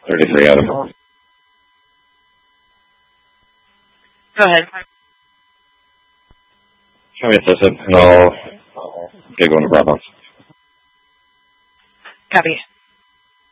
33 Adam. Go ahead. Show me a system, and I'll get going to Bravo. Copy.